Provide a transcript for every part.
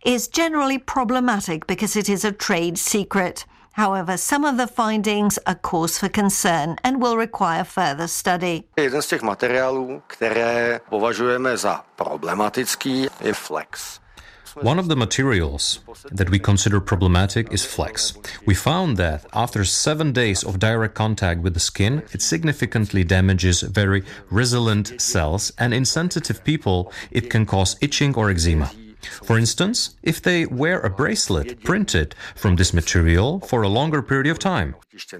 is generally problematic because it is a trade secret. However, some of the findings are cause for concern and will require further study. Jeden z těch materiálů, které považujeme za problematický, je flex. One of the materials that we consider problematic is flex. We found that after 7 days of direct contact with the skin, it significantly damages very resilient cells, and in sensitive people, it can cause itching or eczema. For instance, if they wear a bracelet printed from this material for a longer period of time.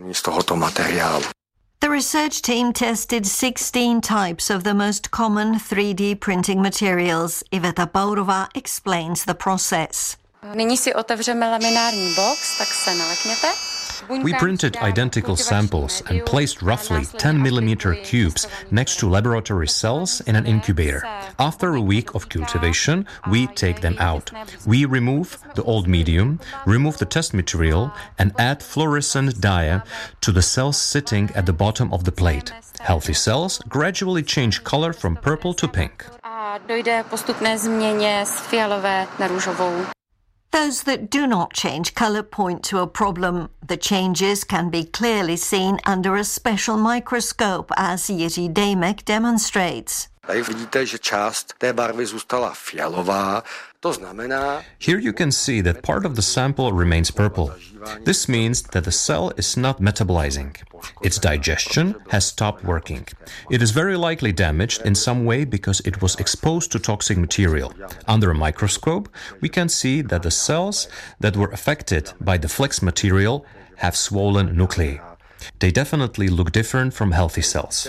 The research team tested 16 types of the most common 3D printing materials. Iveta Baurová explains the process. Nyní si otevřeme laminární box, tak se nalekněte. We printed identical samples and placed roughly 10 millimeter cubes next to laboratory cells in an incubator. After a week of cultivation, we take them out. We remove the old medium, remove the test material, and add fluorescent dye to the cells sitting at the bottom of the plate. Healthy cells gradually change color from purple to pink. Dojde postupné změně z fialové na růžovou. Those that do not change colour point to a problem. The changes can be clearly seen under a special microscope, as Jiří Dejmek demonstrates. Tady vidíte, že část té barvy zůstala fialová. To znamená... Here you can see that part of the sample remains purple. This means that the cell is not metabolizing. Its digestion has stopped working. It is very likely damaged in some way because it was exposed to toxic material. Under a microscope, we can see that the cells that were affected by the flex material have swollen nuclei. They definitely look different from healthy cells.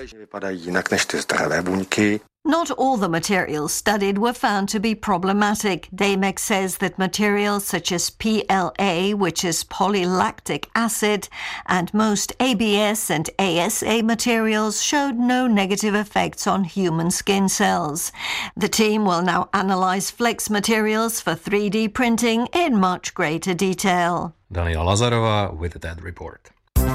Not all the materials studied were found to be problematic. Dejmek says that materials such as PLA, which is polylactic acid, and most ABS and ASA materials showed no negative effects on human skin cells. The team will now analyze flex materials for 3D printing in much greater detail. Daniela Lazarova with that report.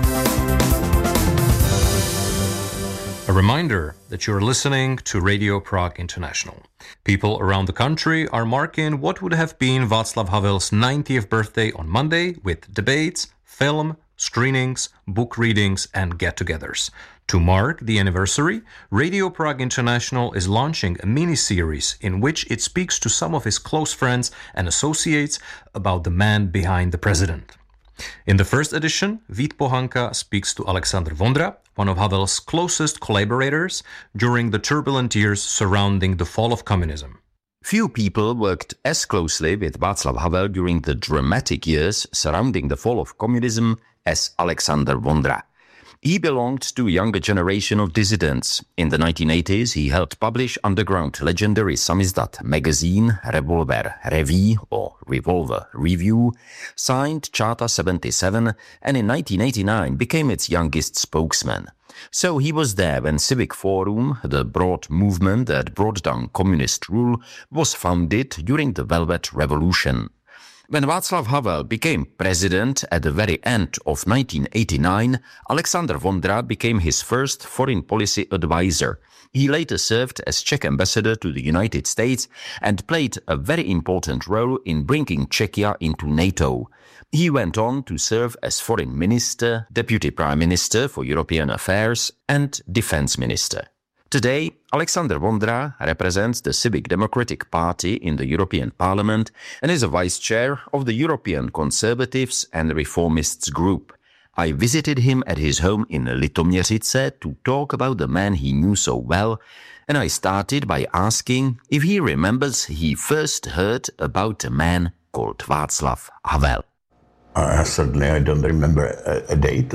A reminder that you're listening to Radio Prague International. People around the country are marking what would have been Václav Havel's 90th birthday on Monday with debates, film, screenings, book readings, and get-togethers. To mark the anniversary, Radio Prague International is launching a mini-series in which it speaks to some of his close friends and associates about the man behind the president. In the first edition, Vít Pohanka speaks to Alexander Vondra, one of Havel's closest collaborators, during the turbulent years surrounding the fall of communism. Few people worked as closely with Václav Havel during the dramatic years surrounding the fall of communism as Alexander Vondra. He belonged to a younger generation of dissidents. In the 1980s, he helped publish underground legendary samizdat magazine Revolver Revue or Revolver Review, signed Charta 77, and in 1989 became its youngest spokesman. So he was there when Civic Forum, the broad movement that brought down communist rule, was founded during the Velvet Revolution. When Václav Havel became president at the very end of 1989, Alexander Vondra became his first foreign policy advisor. He later served as Czech ambassador to the United States and played a very important role in bringing Czechia into NATO. He went on to serve as foreign minister, deputy prime minister for European affairs, and defense minister. Today, Alexander Vondra represents the Civic Democratic Party in the European Parliament and is a vice chair of the European Conservatives and Reformists group. I visited him at his home in Litoměřice to talk about the man he knew so well, and I started by asking if he remembers he first heard about a man called Václav Havel. Certainly I don't remember a date,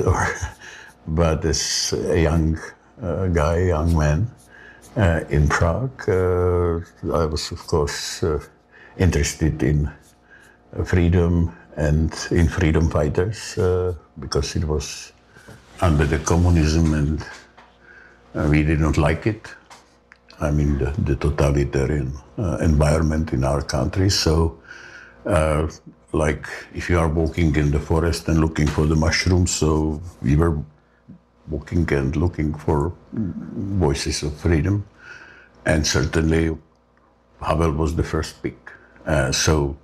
but as a young man in Prague. I was, of course, interested in freedom and in freedom fighters because it was under the communism and we did not like it. I mean, the totalitarian environment in our country. So, like if you are walking in the forest and looking for the mushrooms, so we were walking and looking for voices of freedom, and certainly Havel was the first pick. So